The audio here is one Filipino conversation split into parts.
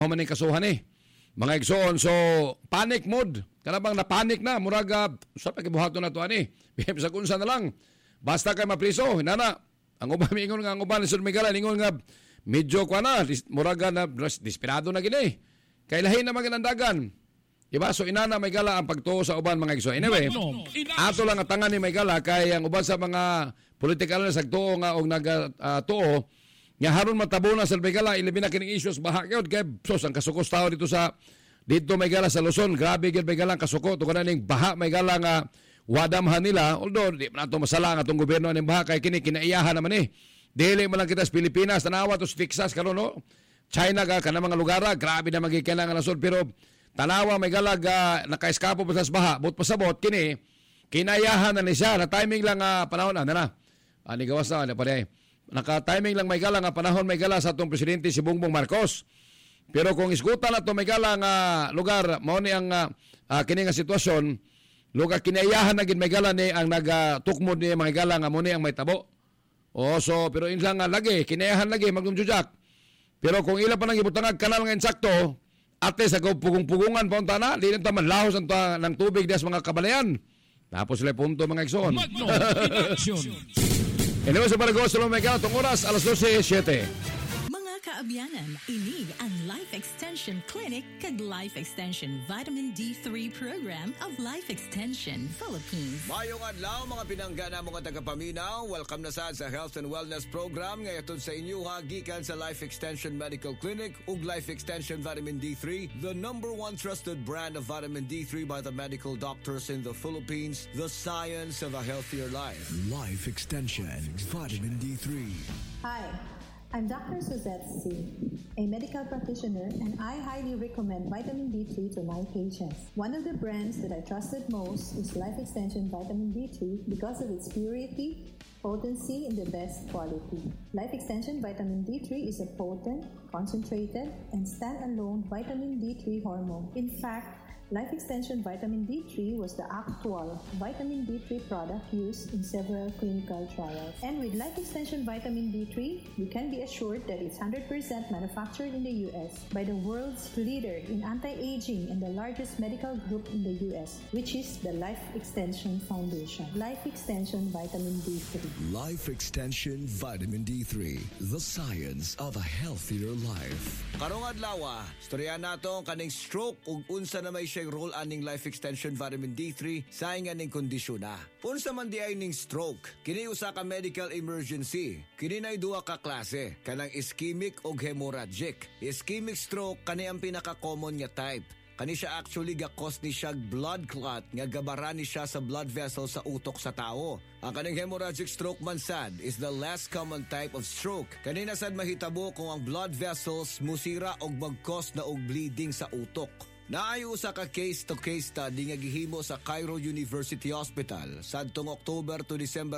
maning kasuhan mga igsoon. So panic mode kanabang na panic na muraga sa pagibuhaton na to ani sa kunsa na lang basta kay mapriso hinana ang uban mingon nga ang uban lisod Migala ningon nga medyo kuana muraga na desperado na gini kay lahi na maganandagan. Diba? So inana Migala ang pagtuo sa uban mga igsoon. Anyway, ato lang ang tangan ni Migala kay ang uban sa mga political na sagtuo nga og nagatuo nga haron matabo na sa Migala ilabi na kining issues baha gyud kay sos ang kasukos tao dito Migala sa Luzon. Grabe gyud Migala ang kasuko to kaning baha Migala nga wadamhan nila. Although di man ato masala nga atong gobyerno ning baha kay kini kinaiyahan naman dili man lang kita sa Pilipinas tanawa to Texas karon no. China ka kana mga lugar grabe na magikinang nasod pero tanawa Migala ga nakaiskapo pa sa baha but pasabot kini kinayahan na ni siya na timing lang panahon na ani gawas na pare naka-timing lang Migala nga panahon Migala sa atong presidente si Bongbong Marcos. Pero kung isgutan na to Migala nga lugar mao ni ang kini nga sitwasyon lugar kinayahan na gid Migala ni ang nagatukmod ni Migala nga mo ni ang may tabo. So pero inlang nga lagi kinayahan lagi magdumjujak. Pero kung ila pa nang ibutangag kanal nga insakto ate sa pugong-pugungan pa unta na di ta man lahos ng tubig des mga kabalayan. Tapos sila punto mga igsoon. Anyway, sa Baragos, Migala, itong oras, alas 12:07. Mga kaabyanan, ini ang Life Extension Clinic kag Life Extension Vitamin D3 Program of Life Extension Philippines. Mayong adlaw mga pinanggana mga tagapaminaw, welcome na sa Health and Wellness Program ngayon sa inyo gikan sa Life Extension Medical Clinic ug Life Extension Vitamin D3, the number one trusted brand of vitamin D3 by the medical doctors in the Philippines, the science of a healthier life. Life Extension Vitamin D3. Hi, I'm Dr. Suzette C., a medical practitioner, and I highly recommend vitamin D3 to my patients. One of the brands that I trusted most is Life Extension Vitamin D3 because of its purity, potency, and the best quality. Life Extension Vitamin D3 is a potent, concentrated, and stand-alone vitamin D3 hormone. In fact, Life Extension Vitamin D3 was the actual vitamin D3 product used in several clinical trials. And with Life Extension Vitamin D3, you can be assured that it's 100% manufactured in the U.S. by the world's leader in anti-aging and the largest medical group in the U.S., which is the Life Extension Foundation. Life Extension Vitamin D3. Life Extension Vitamin D3, the science of a healthier life. Karong adlaw, storya nato kaning stroke ug unsa na may role aning Life Extension Vitamin D3 sa nganing kondisyon na. Unsa man di ay ning stroke, kini usa ka medical emergency. Kini nay duha ka klase, kanang ischemic ug hemorrhagic. Ischemic stroke kani ang pinaka-common nga type. Kani siya actually gakos ni siya blood clot nga gabaran ni siya sa blood vessel sa utok sa tao. Ang kaning hemorrhagic stroke man sad is the less common type of stroke. Kanina sad mahitabo kung ang blood vessels musira og mag-cause na og bleeding sa utok. Naayo sa ka case-to-case study nga gihimo sa Cairo University Hospital sadtong October to December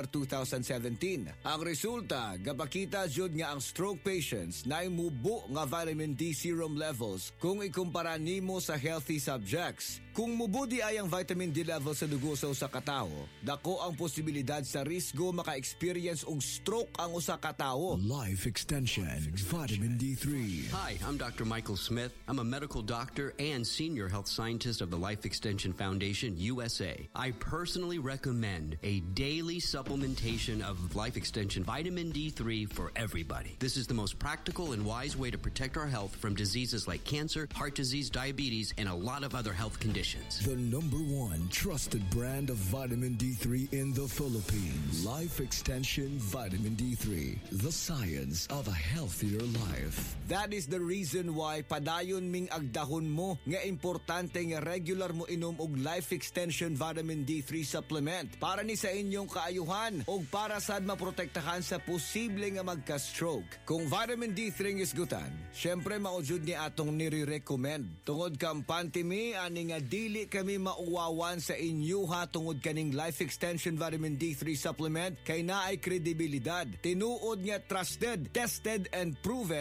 2017. Ang resulta, gapakita jud nga ang stroke patients na mubo nga vitamin D serum levels kung ikumpara nimo sa healthy subjects. Kung mubudi ay ang vitamin D level sa dugo sa usa ka tawo, dako ang posibilidad sa risgo maka-experience og stroke ang usa ka tawo. Life Extension Vitamin D3. Hi, I'm Dr. Michael Smith. I'm a medical doctor and senior health scientist of the Life Extension Foundation USA. I personally recommend a daily supplementation of Life Extension Vitamin D3 for everybody. This is the most practical and wise way to protect our health from diseases like cancer, heart disease, diabetes, and a lot of other health conditions. The number one trusted brand of vitamin D3 in the Philippines. Life Extension Vitamin D3, the science of a healthier life. That is the reason why padayon ming agdahon mo nga importante nga regular mo inom og Life Extension Vitamin D3 supplement para ni sa inyong kaayuhan o para sad maprotektahan sa posible nga magka-stroke. Kung vitamin D3 isgutan, syempre maujud ni atong nire-recommend. Tungod kampante mi ani nga dili kami mauwawan sa inyuha tungod kaning Life Extension Vitamin D3 supplement kay naay kredibilidad. Tinuod nga trusted, tested and proven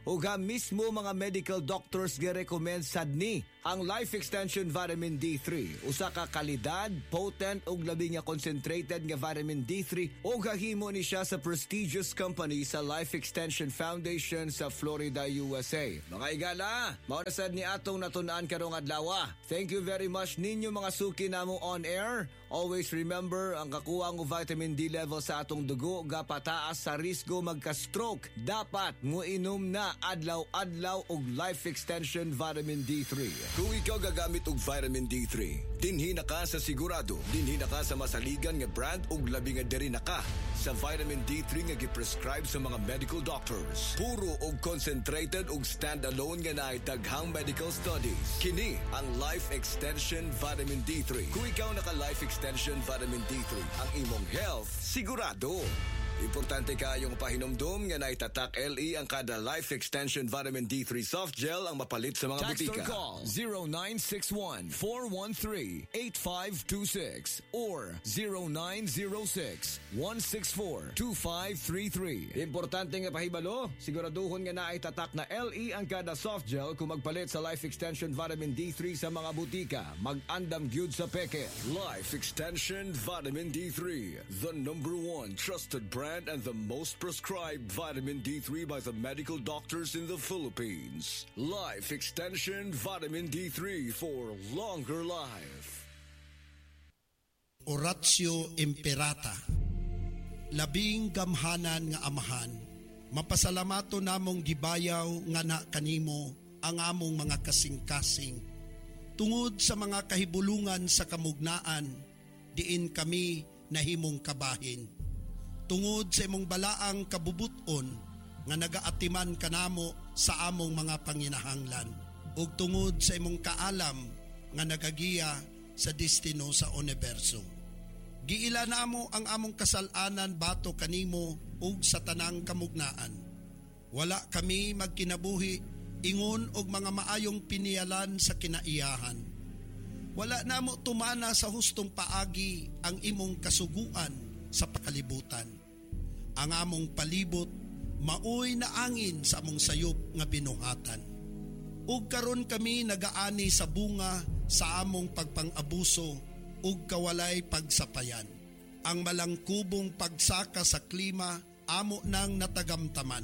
ug mismo mga medical doctors gi-recommend sad ni ang Life Extension Vitamin D3. Usa ka kalidad, potent ug labi nga concentrated nga vitamin D3 ug gahimo ni siya sa prestigious company sa Life Extension Foundation sa Florida, USA. Mga igala, mao na sad ni atong natun-an karong adlaw. Thank you very much ninyo mga suki namo on air. Always remember, ang kakuha ng vitamin D level sa atong dugo gapataas sa risgo magka-stroke. Dapat mo inom na adlaw-adlaw og Life Extension Vitamin D3. Kung ikaw gagamit og vitamin D3, dinhi na ka sa sigurado, dinhi na ka sa masaligan nga brand ug labi nga diri na ka sa vitamin D3 nga gi-prescribe sa mga medical doctors. Puro og concentrated ug stand-alone nga naay daghang medical studies. Kini ang Life Extension Vitamin D3. Kung ikaw naka Life Extension Vitamin D3, ang imong health sigurado. Importante kayong pahinomdom nga naitatak LE ang kada Life Extension Vitamin D3 Soft Gel ang mapalit sa mga Text butika. or call 0961-413-8526 or 0906-164-2533. Importante nga pahibalo, siguraduhon nga naitatak na LE ang kada soft gel kung magpalit sa Life Extension Vitamin D3 sa mga butika. Mag-andam gyud sa peke. Life Extension Vitamin D3, the #1 trusted brand and the most prescribed vitamin D3 by the medical doctors in the Philippines. Life Extension Vitamin D3 for longer life. Oratio Imperata. Labing gamhanan nga amahan, mapasalamato namong gibayaw nga na kanimo ang among mga kasing-kasing. Tungod sa mga kahibulungan sa kamugnaan, diin kami nahimong kabahin. Tungod sa imong balaang kabubuton nga nagaatiman kanamo sa among mga panginahanglan, ug tungod sa imong kaalam nga nagagiya sa destino sa universo. Giila namo ang among kasalanan bato kanimo ug sa tanang kamugnaan. Wala kami magkinabuhi ingon og mga maayong pinialan sa kinaiyahan. Wala namo tumana sa hustong paagi ang imong kasuguan sa pakalibutan. Ang among palibot maoy na angin sa among sayop nga binuhatan. Ug karon kami nagaani sa bunga sa among pagpang-abuso ug kawalay pagsapayan. Ang malangkubong pagsaka sa klima amo nang natagamtaman.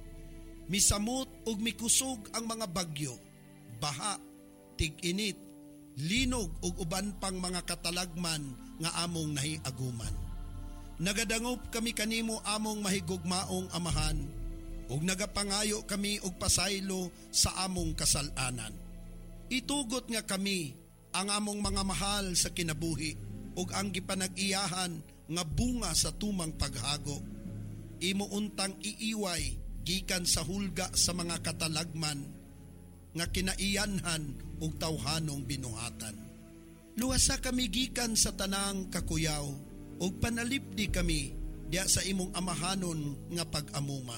Misamot ug mikusog ang mga bagyo, baha, tig-init, linog ug uban pang mga katalagman nga among nahiaguman. Nagadangop kami kanimo among mahigugmaong amahan, ug nagapangayo kami og pasaylo sa among kasalanan. Itugot nga kami ang among mga mahal sa kinabuhi ug ang gipanag-iyahan nga bunga sa tumang paghago. Imo untang iiway gikan sa hulga sa mga katalagman nga kinaiyanhan ug tawhanong binuhatan. Luwasa kami gikan sa tanang kakuyaw ug panalipdi kami diya sa imong amahanon nga pag-amuma.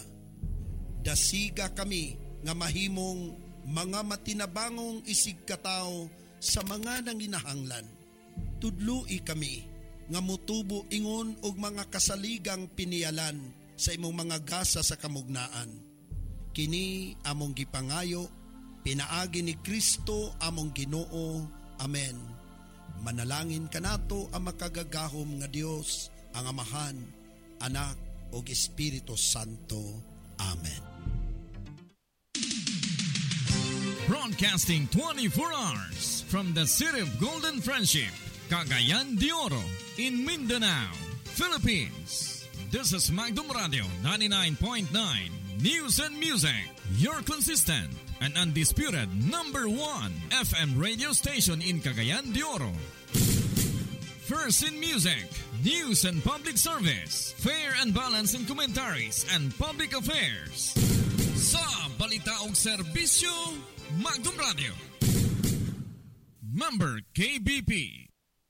Dasiga kami nga mahimong mga matinabangong isig katao sa mga nanginahanglan. Tudloi kami nga mutubo ingon og mga kasaligang pinialan sa imong mga gasa sa kamugnaan. Kini among gipangayo, pinaagi ni Kristo among Ginoo. Amen. Manalangin kanato ang makagagahom nga Dios, ang Amahan, Anak ug Espiritu Santo. Amen. Broadcasting 24 hours from the city of Golden Friendship, Cagayan de Oro, in Mindanao, Philippines. This is Magdum Radio 99.9 News and Music, your consistent and undisputed #1 FM radio station in Cagayan de Oro. First in music, news and public service, fair and balanced in commentaries and public affairs. Sa balita og serbisyo, Magdum Radio. Member KBP.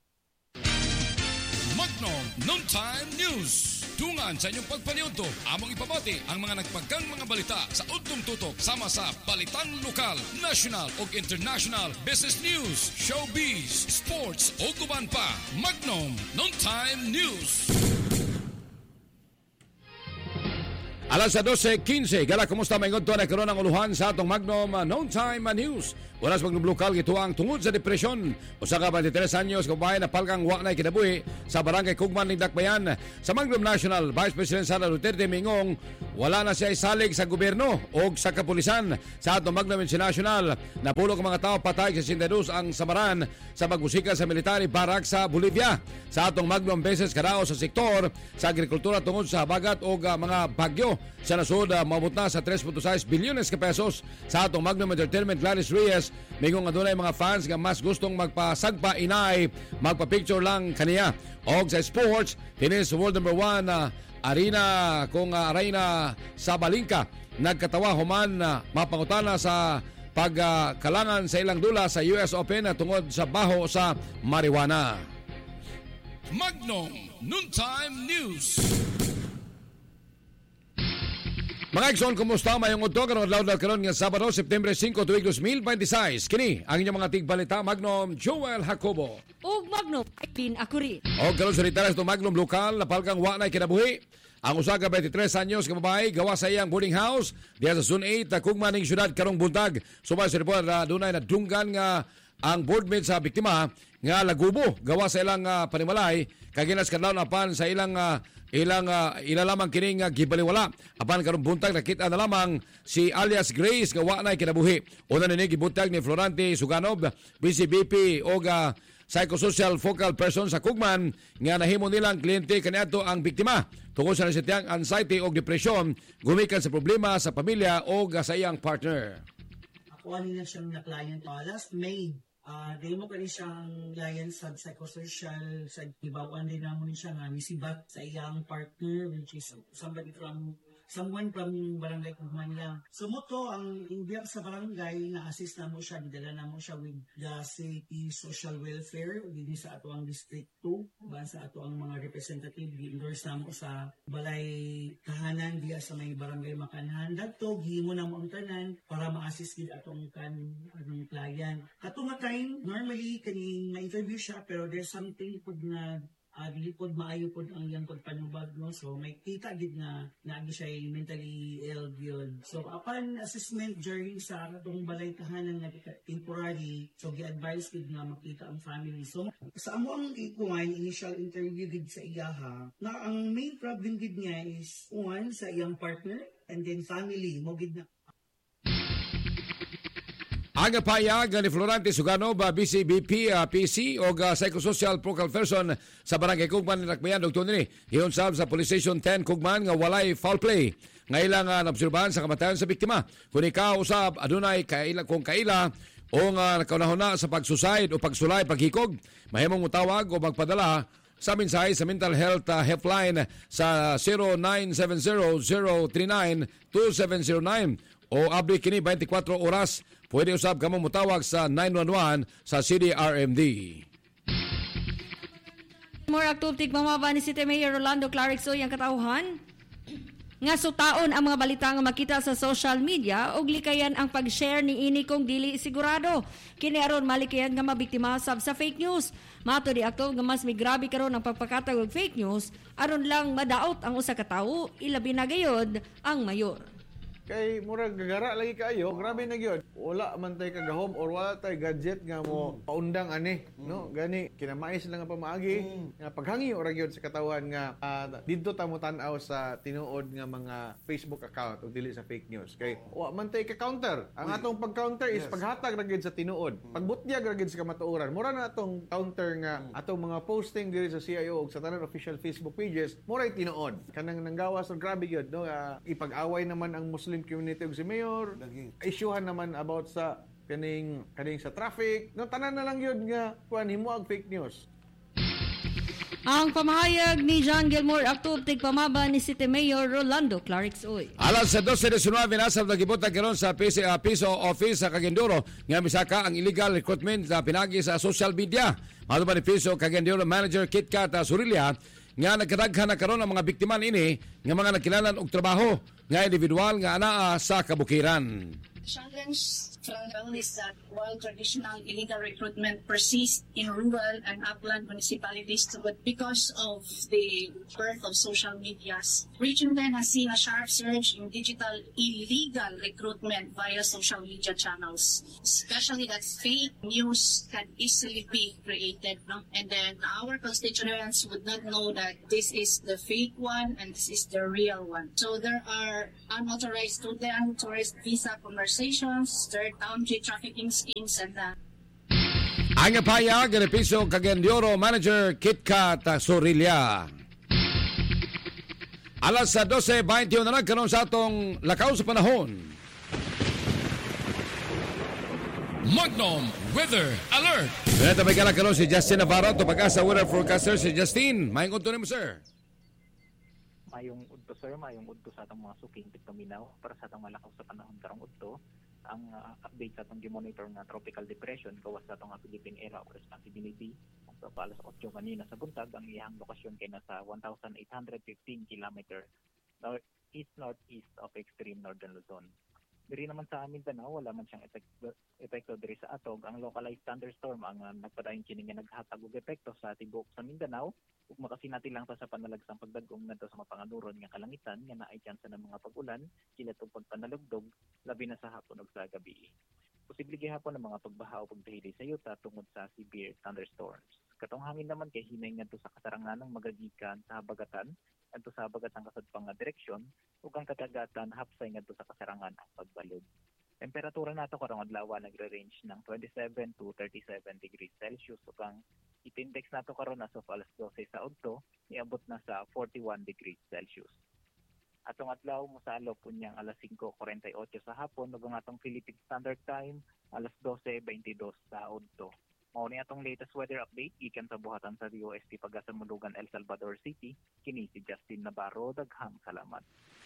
Magnum Noontime News. Tungan sa inyong pagpaniunto, among ipabati ang mga nagpagkang mga balita sa udtong tutok sama sa balitang lokal, national ug international, business news, showbiz, sports ug uban pa. Magnum Noontime News. Alas sa 12:15, gala kumusta maingon to na karon ang uluhan sa atong Magnum Noon Time News. Oras Magnum Local gituang tungod sa depresyon. Usa ka 23 anyos kababayan na palkang wa na kinabuhi sa barangay Kugman ning Dakbayan. Sa Magnum National, Vice President Sara Duterte mingong wala na siya isalig sa gobyerno o sa kapulisan. Sa atong Magnum International, napulo ka mga tao patay sa 62 ang samaran sa pagbusika sa military barak sa Bolivia. Sa atong Magnum beses kadao sa sektor sa agrikultura tungod sa habagat o mga bagyo sa nasod maabot na sa 3.6 bilyones ka pesos. Sa atong Magnum Entertainment, Gladys Reyes mingong adunay mga fans nga mas gustong magpasagpa inay magpa-picture lang kaniya. Og sa sports, tinis world number 1 arena sa Balingka nagkatawa human mapangutana sa pagkalangan sa ilang dula sa US Open tungod sa baho sa marijuana. Magnum Noontime News. Mga igsoon, kumusta? Mayong udto karong adlaw na karon nga Sabado, September 5, tuig 2026. Kini ang inyong mga tigbalita, Magnum Joel Jacobo. O Magnum Pin Akuri. O karon sa ritaras to Magnum Lokal, napalkang wa na kinabuhi. Ang usa ka 23 anyos ka babae gawa sa iyang boarding house diya sa Zone 8 Kugman ning syudad karong buntag. Subay sa report dunay na dunggan nga ang boardmate sa biktima nga lagubo gawa sa ilang panimalay kaginas kadlawon apan sa ilang ilalamang kining gibaliwala. Apan karong buntag nakita na lamang si alias Grace nga wa na kinabuhi. Una ni gibuntag ni Florante Suganob, BCBP o psychosocial focal person sa Kugman nga nahimo nilang kliyente kaniadto ang biktima tungod sa nasitiyang anxiety o depresyon gumikan sa problema sa pamilya o sa iyang partner. Ako nila siyang na-client last May. Dahil mo pa rin siyang client sa psychosocial, sa ibawan din naman siya nga misibat sa iyang partner, which is someone from barangay Kugman lang. So mo to, ang imbiyak sa barangay, na-assist na mo siya, didala na mo siya with the city social welfare, din sa ato ang district 2, ba sa ato ang mga representative, di-endorse na mo sa balay kahanan diya sa may barangay Makanhan. Dagto, gihimo na mo ang tanan para ma-assist din atong anong client. Katong time, normally, kaning na-interview siya, pero there's something pag na dili pod maayo pod ang iyang pagpanubag, no? So may kita gid na naagi siya mentally ill gyud. So upon assessment during sa atong balay tahanan nga temporary, so gi-advise gid nga makita ang family. So sa amo ang ikuan initial interview gid sa iyaha na ang main problem gid niya is one sa iyang partner and then family mo gid na. Ang payag ni Florante Suganob, BCBP, PC o psychosocial focal person sa barangay Kugman ni Dakbayan, Dr. Nini. Iyon sab sa Police Station 10 Kugman nga walay foul play. Nga ilang naobserbahan sa kamatayan sa biktima. Kung ikaw usab adunay kung kaila o nakaunahuna sa pagsuicide o pagsulay, paghikog, mahimong mutawag o magpadala sa mensahe sa mental health helpline sa 0970-039-2709 o abri kini 24 oras. Pwede usab kamo mutawag sa 911 sa CDRMD. More active mamaba ni City Mayor Rolando Clarixoy ang katauhan nga sutaon ang mga balita nga makita sa social media ug likayan ang pag-share ni ini kung dili sigurado. Kini aron malikayan nga mabiktima sab sa fake news. Mato di akto nga mas may grabe karon ang pagpakatag og fake news aron lang madaot ang usa ka tawo, ilabi na gayud ang mayor. Kay murag gagara lagi kaayo, grabe na gyud. Wala man tay kagahom or wala tay gadget nga mo paundang ani, no? Gani kinamais lang nga pamaagi nga paghangi ora gyud sa katawan nga didto ta mo tan-aw sa tinuod nga mga Facebook account o dili sa fake news. Kay wa man tay ka-counter. Ang atong pag-counter is paghatag ra gyud sa tinuod. Pagbutyag ra gyud sa kamatuoran. Mura na atong counter nga atong mga posting diri sa CIO ug sa tanan official Facebook pages, muray tinuod. Kanang nanggawas og grabe gyud, no? Ipag-away naman ang Muslim community ug si Mayor, isyuhan naman about sa kaning sa traffic, no, tanan na lang yun nga kuan himo ag fake news. Ang pamahayag ni John Gilmore aktub tig pamaba ni City Mayor Rolando Clarixoy. Alas sa 12:19 nasab nagibota karon sa piso office sa Cagayan nga misaka ang illegal recruitment sa pinagi sa social media. Ano ba ni piso Cagayan Manager KitKat Surilia nga nagkadaghan na karon ang mga biktima ini nga mga nagkilalan og trabaho nga individual nga anaa sa kabukiran. Hanggang is that while traditional illegal recruitment persists in rural and upland municipalities, but because of the birth of social medias, Region 10 has seen a sharp surge in digital illegal recruitment via social media channels, especially that fake news can easily be created, no? And then our constituents would not know that this is the fake one and this is the real one. So there are unauthorized student, tourist visa conversations, third-country trafficking schemes, and Ang payag ng Piso Cagayan de Oro Manager Kitkat Sorilla. Alas 12:21 na nagkaroon sa atong lakaw sa panahon. Magnum Weather Alert! Ganito may kalakaroon si Justin Navarro to pag-asa weather forecaster si Justin. Mayong unto mo, sir. Mayong udto, sir. Mayong udto sa atong mga suking tigpaminaw para sa atong malakaw sa panahon karong udto. Ang update sa atong gimonitor na tropical depression gawas sa atong Philippine Area of Responsibility. So, alas 8 kanina sa buntag, ang iyang lokasyon kay nasa 1,815 km northeast of extreme northern Luzon. Diri naman sa Mindanao, wala man siyang epekto diri sa atog. Ang localized thunderstorm ang nagpadayon kini nga naghatag og epekto sa tibuok sa Mindanao ug makasinati lang ta sa panalagsang pagdagong ngadto sa mapanganuron nga kalangitan nga naay tsansa ng mga pag-ulan, kilat ug pagpanalugdog labi na sa hapon ug sa gabi. Posible gihapon ang mga pagbaha o pagdahili sa yuta tungod sa severe thunderstorms. Katong hangin naman kay hinay ngadto sa kasaranganang magagikan sa habagatan adto sa habagatang kasadpang nga direksyon ug ang kadagatan hapsay ngadto sa kasarangan ang pagbalod. Temperatura nato karong adlaw nagre-range ng 27 to 37 degrees Celsius ug ang heat index nato karon as of alas 12 sa udto niabot na sa 41 degrees Celsius. Atong adlaw mosalop unyang alas 5:48 sa hapon ug ang atong Philippine Standard Time alas 12:22 sa udto. Mao ni atong latest weather update gikan sa buhatan sa DOST Pagasamulugan, El Salvador City. Kini si Justin Navarro, daghang salamat.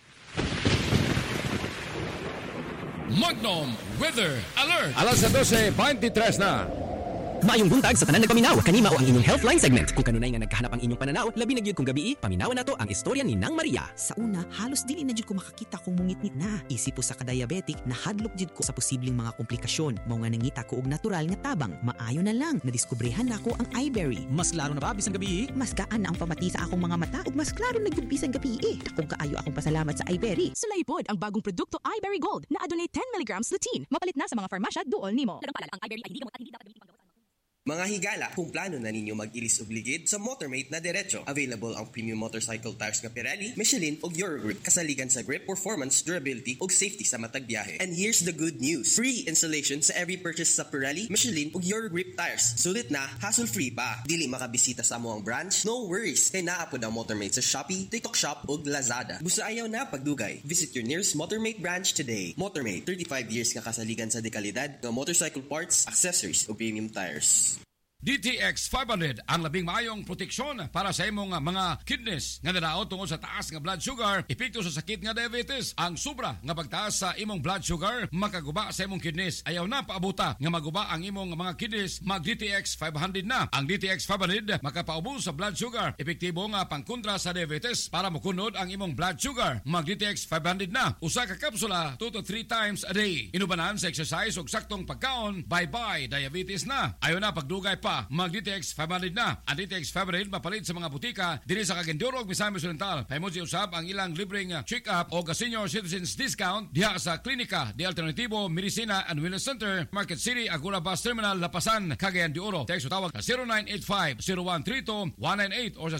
Magnum Weather Alert! Alas 12:23 na. Maayong buntag sa tanan nagpaminaw. Kani mao ang inyong Healthline segment. Kung kanunay nga nagkahanap ang inyong pananaw, labi na gyud kung gabi, paminawan nato ang istorya ni Nang Maria. Sa una, halos dili na jud ko makakita kung mungitnit na. Isip po sa ka-diabetic, nahadlok jud ko sa posibleng mga komplikasyon. Mao nga nangita ko og natural nga tabang. Maayo na lang, nadiskubrehan nako ang iBerry. Mas klaro na ba bisan gabi? Mas gaan na ang pamati sa akong mga mata ug mas klaro na gyud bisan gabi. Dakong kaayo akong pasalamat sa iBerry. Sulay pod ang bagong produkto iBerry Gold na adunay 10 mg lutein. Mapalit na sa mga farmasya duol nimo. Ang iBerry ay hindi gamot at hindi dapat gamitin panggamot. Mga higala, kung plano na ninyo mag-ilis o ligid sa Motormate na diretso, available ang premium motorcycle tires nga Pirelli, Michelin o Eurogrip, kasaligan sa grip, performance, durability o safety sa matag biyahe. And here's the good news. Free installation sa every purchase sa Pirelli, Michelin o Eurogrip tires. Sulit na, hassle-free pa. Dili makabisita sa amuang branch? No worries. Kay naapod ang Motormate sa Shopee, TikTok Shop o Lazada. Busa ayaw na pagdugay. Visit your nearest Motormate branch today. Motormate, 35 years nga kasaligan sa dekalidad ng motorcycle parts, accessories o premium tires. DTX 500 ang labing maayong proteksyon para sa imong mga kidneys nga nadaot tungod sa taas nga blood sugar, epekto sa sakit nga diabetes. Ang sobra nga pagtaas sa imong blood sugar makaguba sa imong kidneys. Ayaw na paabuta nga maguba ang imong mga kidneys, mag DTX 500 na. Ang DTX 500 makapaubos sa blood sugar, epektibo nga pangkontra sa diabetes para makunod ang imong blood sugar. Mag DTX 500 na. Usa ka kapsula 2 to 3 times a day. Inubanan sa exercise ug saktong pagkaon, bye-bye diabetes na. Ayaw na pagdugay pa. Mag DTX 500 na. Ang DTX 500 mapalit sa mga butika diri sa Cagayan de Oro, Misamis Oriental. Pahimusi usab ang ilang libreng check-up o senior citizens discount diha sa Klinika de Alternativo Medicina and Wellness Center, Market City, Agora Bus Terminal, Lapasan, Cagayan de Oro. Text o tawag sa 0985-0132-198 o sa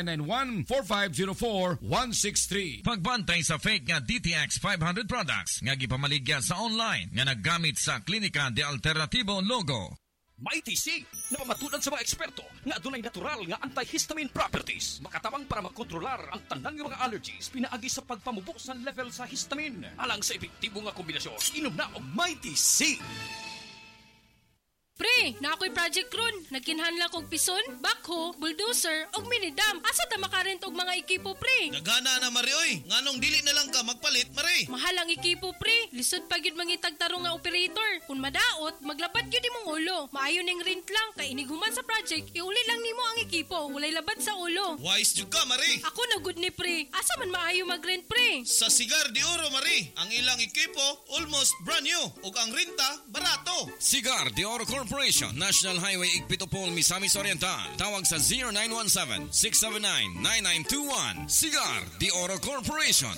0991-4504-163. Pagbantay sa fake nga DTX 500 products nga gipamaligya sa online nga naggamit sa Klinika de Alternativo logo. May TC na pamatudan sa mga eksperto nga adunay natural nga antihistamine properties. Makatabang para makontrolar ang tanan nga mga allergies pinaagi sa pagpamubo sa level sa histamine. Alang sa epektibo nga kombinasyon, inom na og May TC. Pre, pre, na ako'y project ron. Nagkinhanla kong pison, backhoe, bulldozer, og minidam. Asa ta makarent og mga ekipo, pre? Nagana na, Mari, oy. Nganong dili na lang ka magpalit, Mari? Mahal ang ekipo, pre. Lisod pa gyud mangitag tarong nga operator. Kung madaot, maglabat gyud imong ulo. Maayo ning rent lang, kay iniguman sa project, iuli lang nimo ang ekipo. Walay labat sa ulo. Wise jud ka, Mari. Ako na good ni, pre. Asa man maayo mag-rent, pre? Sa Cigar de Oro, Mari. Ang ilang ekipo, almost brand new. Ug ang renta, barato. Cigar de Oro Corporation, National Highway Igpitopol, Misamis Oriental. Tawag sa 0917-679-9921. Cigar de Oro Corporation.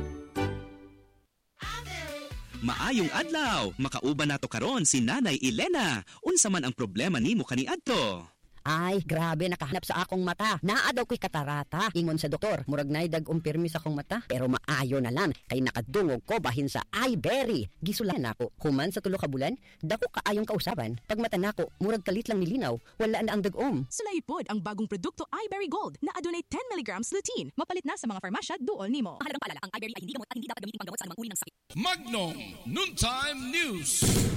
Maayong adlaw, makauban nato karon si Nanay Elena. Unsa man ang problema nimo kaniadto? Ay, grabe, nakahanap sa akong mata. Naa daw ko'y katarata. Ingon sa doktor, murag na'y dag-umpirmi sa akong mata. Pero maayo na lang, kay nakadungog ko bahin sa iBerry. Gisulan ako. Human sa 3 ka bulan, dako kaayong kausaban. Pag mata nako, murag kalit lang nilinaw. Wala na ang dag-om. Sulaipod ang bagong produkto iBerry Gold na adunay 10 mg lutein. Mapalit na sa mga farmasya duol nimo. Mahalagang paalala, ang iBerry ay hindi gamot at hindi dapat gamitin panggamot sa anumang uri ng sakit. Magnum Noontime News.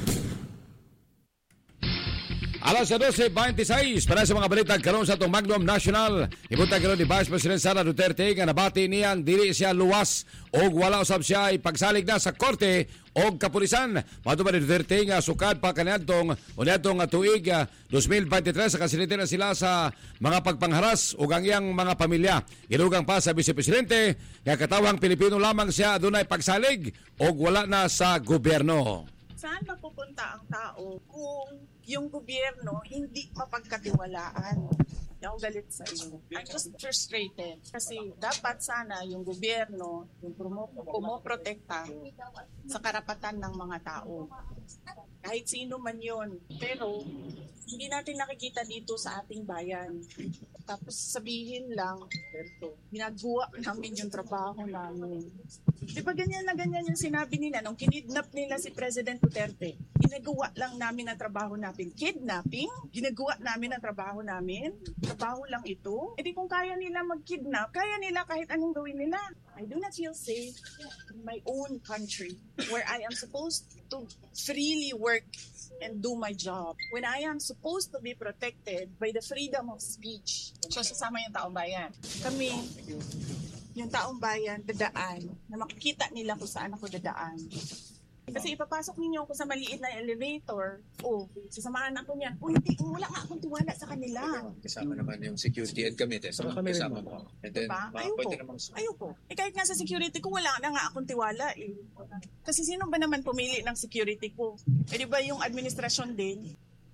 Alas 12:26 para sa mga balita karon sa itong Magnum National. Ibuntag karon ni Vice President Sara Duterte nga nabati niyang dili siya luwas o wala usab siya ay pagsalig na sa korte o kapulisan. Matupad ni Duterte nga sukad pa kaniadtong tuig 2023 sa kasiliti na sila sa mga pagpangharas ug ang iyang mga pamilya. Gidugang pa sa Vice Presidente nga katawhang Pilipino lamang siya adunay pagsalig o wala na sa gobyerno. Saan mapupunta ang tao kung yung gobyerno hindi mapagkatiwalaan? Ako galit sa iyo. I'm just frustrated. Kasi dapat sana yung gobyerno, yung pumoprotekta sa karapatan ng mga tao. Kahit sino man yun. Pero hindi natin nakikita dito sa ating bayan. Tapos sabihin lang, ginagawa namin yung trabaho namin. Di ba ganyan na ganyan yung sinabi nila nung kinidnap nila si President Duterte? Ginagawa lang namin ang trabaho namin. Kidnapping? Ginagawa namin ang trabaho namin? Trabaho lang ito? E di kung kaya nila mag-kidnap, kaya nila kahit anong gawin nila. I do not feel safe in my own country where I am supposed to freely work and do my job. When I am supposed to be protected by the freedom of speech. So sasama yung taong bayan. Kami, yung taong bayan, dadaan, na makikita nila kung saan ako dadaan. Kasi ipapasok ninyo ako sa maliit na elevator, sasamahan ako niyan. Hindi, wala nga akong tiwala sa kanila. Kasama naman yung security and kami. Saka kami kasama mo. And then, ayoko. Kahit nga sa security ko, wala na nga akong tiwala eh. Kasi sino ba naman pumili ng security ko? Di ba yung administrasyon din?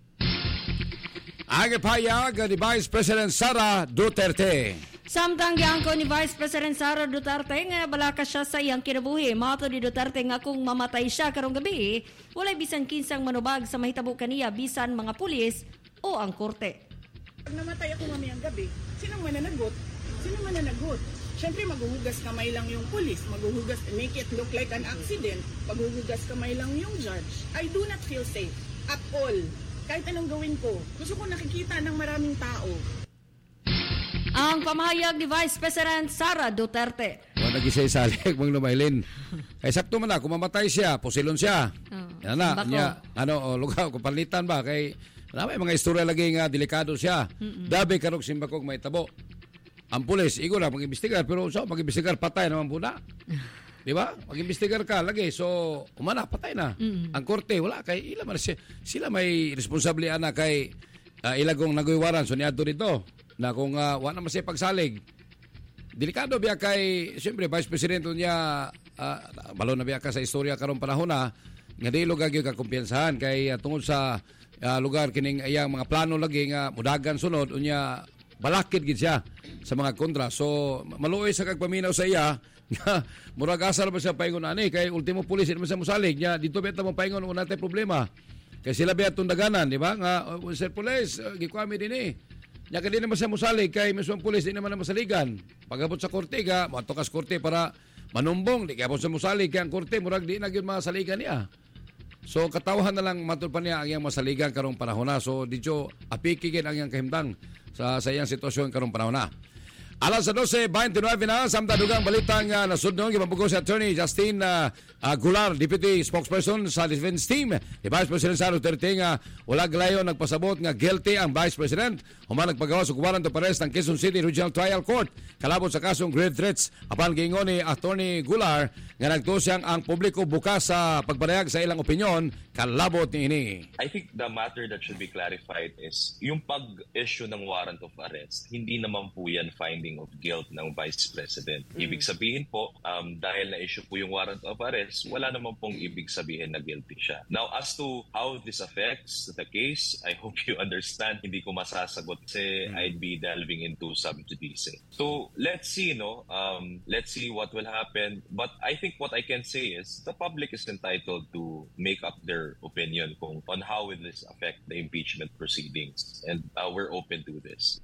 Ang ipahayag ni Vice President Sara Duterte. Samtang giangko ni Vice President Sara Duterte nga balakas siya sa iyang kinabuhi. Mato ni Duterte nga kung mamatay siya karong gabi, walay bisan kinsang manubag sa mahitabo kaniya bisan mga pulis o ang korte. Pag namatay ako mamayang gabi, sinong mananagot? Sino mananagot? Siyempre maghuhugas kamay lang yung pulis, maghuhugas, make it look like an accident, maghuhugas kamay lang yung judge. I do not feel safe at all. Kahit anong gawin ko, gusto ko nakikita ng maraming tao. Ang pamahayag ni Vice President Sara Duterte. Nag-isay-salig mong lumaylin. Kay sakto man na, kung mamatay siya, pusilon siya. Yan na, niya, lugaw, kung palitan ba, kay may mga istorya lagi nga, delikado siya. Dabi karok simbakog may tabo. Ang pulis, igo na, mag-imbestigar, pero mag-imbestigar, patay naman po na. Di ba? Mag-imbestigar ka lagi. So, umana, patay na. Ang korte, wala. Kay ila man sila may responsable ana kay ilagong naguywaran. So, niadto dito na kung wala naman siya pagsalig. Delikado biya kay, siyempre, Vice President niya, balo na biya ka sa istorya karong panahon na, nga di lugar yung kakumpiyansahan kay tungod sa lugar kining ayang mga plano lagi nga mudagan sunod, unya balakid gid siya sa mga kontra. So, maluoy sa kagpaminaw sa iya, murag asar ba siya paingon ani kay ultimo pulis naman sa musalig niya dito beta mo paingon una tay problema kay sila biya tundaganan di ba nga sir pulis gikwami din nya kay di naman sa musalig kay mismo pulis di naman na masaligan pagabot sa korte ga moadto kas korte para manumbong di gabot sa musalig kay ang korte murag di na gyud masaligan niya. So katawhan na lang matud pa niya ang iyang masaligan karong panahon na. So didyo apikigin ang iyang kahimtang sa iyang sitwasyon karong panahon na. Alas 12:29 na, samtang dugang balitang nasudnon gipabugo si Attorney Justin Golar, Deputy Spokesperson sa Defense Team ni Vice President Sara Duterte nga wala galayon nagpasabot nga guilty ang Vice President human nagpagawa sa warrant of arrest ng Quezon City Regional Trial Court kalabot sa kasong grave threats. Apan giingon ni Attorney Golar nga nagtusiyang ang publiko bukas sa pagparehag sa ilang opinyon kalabot ni ini. I think the matter that should be clarified is yung pag-issue ng warrant of arrest, hindi naman po yan finding of guilt ng Vice President. Ibig sabihin po, dahil na-issue po yung warrant of arrest, wala naman pong ibig sabihin na guilty siya. Now, as to how this affects the case, I hope you understand, hindi ko masasagot kasi I'd be delving into some judice. So, let's see, let's see what will happen. But I think what I can say is the public is entitled to make up their opinion on how will this affect the impeachment proceedings. And we're open to this.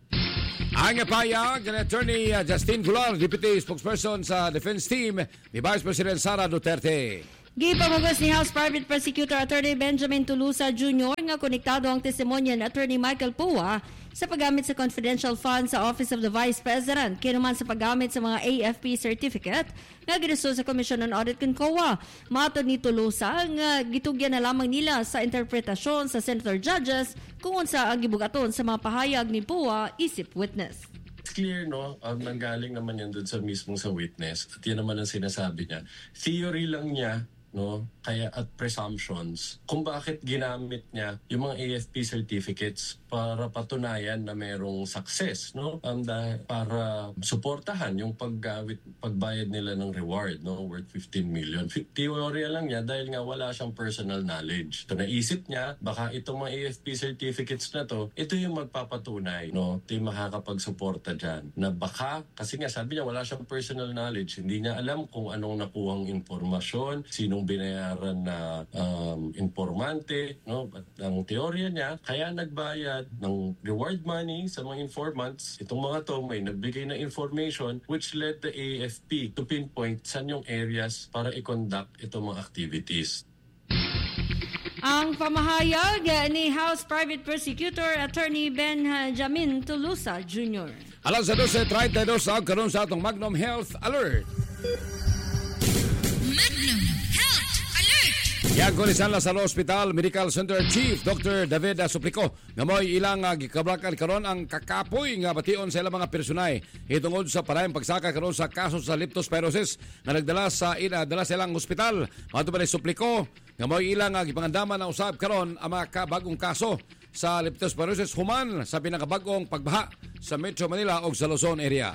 Ang payag ni Attorney Justin Golar, Deputy Spokesperson sa Defense Team ni Vice President Sara Duterte. Gipamugos ni House Private Prosecutor Attorney Benjamin Tulusa Jr. nga konektado ang testimonya ni Attorney Michael Pua sa paggamit sa confidential funds sa Office of the Vice President, kinuman sa paggamit sa mga AFP certificate nga ginusto sa Commission on Audit con COA. Matod ni Tulusa nga gitugyan na lamang nila sa interpretasyon sa senator judges kung unsa ang gibugaton sa mga pahayag ni Pua isip witness. It's clear, nanggaling naman yan dun sa mismong sa witness at yan naman ang sinasabi niya. Theory lang niya, kaya at presumptions kung bakit ginamit niya yung mga AFP certificates para patunayan na merong success, para suportahan yung pagbayad nila ng reward, worth 15 million. Teorya lang niya dahil nga wala siyang personal knowledge. So naisip niya, baka itong mga AFP certificates na to, ito yung magpapatunay, ito yung makakapagsuporta dyan. Na baka, kasi nga sabi niya wala siyang personal knowledge, hindi niya alam kung anong nakuhang impormasyon, sinong binayaran na informante, At ang teorya niya, kaya nagbayad ng reward money sa mga informants. Itong mga to may nagbigay na information which led the AFP to pinpoint saan yung areas para i-conduct itong mga activities. Ang pamahayag ni House Private Prosecutor Attorney Benjamin Tulusa Jr. Alas 12:32 sa karon sa atong Magnum Health Alert. Magnum Health Alert! Yan ko ni San Lazaro Hospital Medical Center Chief Dr. David Suplico nga mo'y ilang gikabrakan karon ang kakapoy nga bation sa ilang mga personay hitungod sa parayang pagsaka karon sa kaso sa leptospirosis nga nagdala sa ilang ospital. Mato pa ni Suplico nga mo'y ilang gipangandaman na usab karon ang mga bagong kaso sa leptospirosis human sa pinakabagong pagbaha sa Metro Manila o sa Luzon area.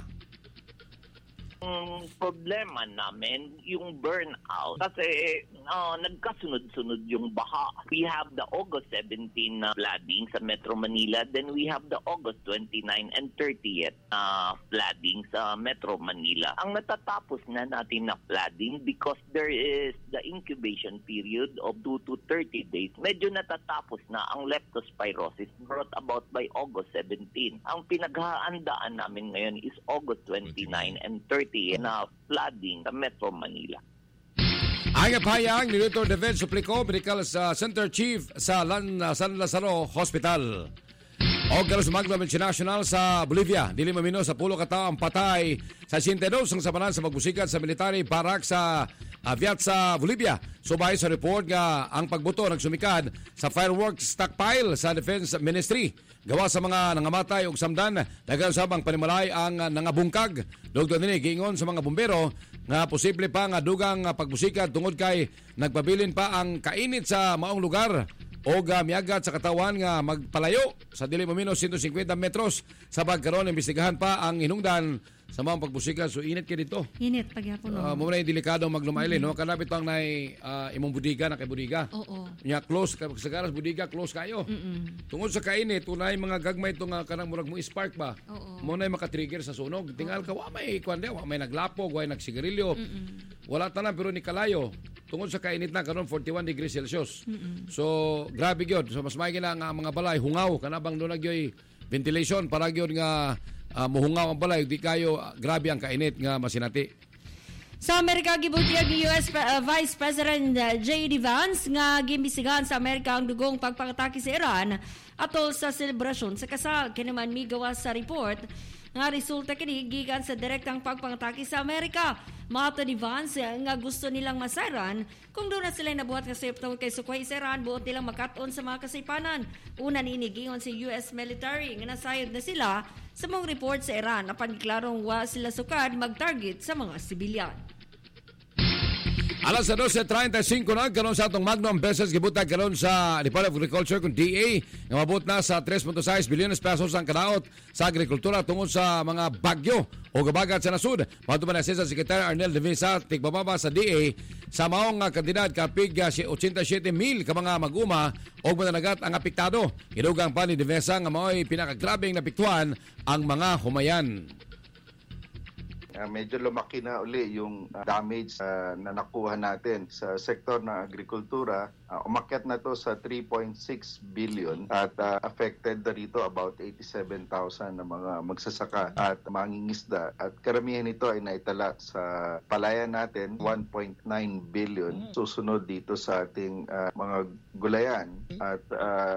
Ang problema namin, yung burnout. Kasi nagkasunod-sunod yung baha. We have the August 17 na flooding sa Metro Manila. Then we have the August 29 and 30th flooding sa Metro Manila. Ang natatapos na natin na flooding because there is the incubation period of 2 to 30 days. Medyo natatapos na ang leptospirosis brought about by August 17. Ang pinaghahandaan namin ngayon is August 29 and 30 na flooding sa Metro Manila. Ang pahayag ni Dr. David Suplico, Medical Center Chief sa San Lazaro Hospital. O karos Magnum International sa Bolivia, dili mamino sa pulo ka tawo ang patay sa 62 ang sabanan sa magbusikat sa military barak sa Aviat sa Bolivia. Subay sa report nga ang pagbuto nagsumikad sa fireworks stockpile sa Defense Ministry. Gawa sa mga nangamatay og samdan, daghang sabang panimalay ang nangabungkag. Dugtong dinhi giingon sa mga bumbero nga posible pa nga dugang pagbusikat tungod kay nagpabilin pa ang kainit sa maong lugar o miagat sa katawan nga magpalayo sa dili mamino 150 metros sa pagkaron imbestigahan pa ang hinungdan sa mga pagbusikat. So init kay dito. Init pagyapon mo na delikado maglumaili kanapit pang nay imong budiga na kay budiga. Oo. Nya close sa garas budiga close kayo. Tungod sa kainit unay mga gagmay to nga kanang murag mo spark ba. Mo nay maka-trigger sa sunog. Tingal ka wa may kwande wa may naglapog wa nagsigarilyo. Wala tanan pero ni kalayo. Tungod sa kainit na karon 41 degrees Celsius. So grabe gyud. So mas maigi na nga mga balay hungaw kanabang do nagyoy ventilation para gyud nga muhungaw ang balay di kayo grabe ang kainit nga masinati. Sa Amerika gibutiag ni US Vice President J.D. Vance nga gimbisigahan sa Amerika ang dugong pagpakatake sa Iran atol sa selebrasyon sa kasal. Kinaman migawa sa report nga resulta kini gikan sa direktang pagpangatake sa Amerika. Mato ni Vance nga gusto nilang masaran kung doon na sila nabuhat nga septo kay sukway sa Iran, buot nilang makaton sa mga kasipanan. Una niinigingon si US military nga nasayod na sila sa mga report sa Iran apan klarong wa sila sukad mag-target sa mga sibilyan. Alas 12:35 na karon sa atong Magnum Pesos gibutag karon sa Department of Agriculture kung DA nga mabot na sa 3.6 billion pesos ang kadaot sa agrikultura tungod sa mga bagyo o gabagat sa nasud. Mato man sa Secretary Arnel Devisa tigbababa sa DA sa maong kandidat kapig 87,000 ka mga mag-uma o mananagat ang apektado. Idugang pa ni Devisa nga mao'y pinakagrabeng napiktuhan ang mga humayan. Medyo lumaki na uli yung damage na nakuha natin sa sektor ng agrikultura. Umakyat na to sa 3.6 billion at affected na rito about 87,000 na mga magsasaka at mangingisda. At karamihan nito ay naitala sa palayan natin, 1.9 billion. Susunod dito sa ating mga gulayan at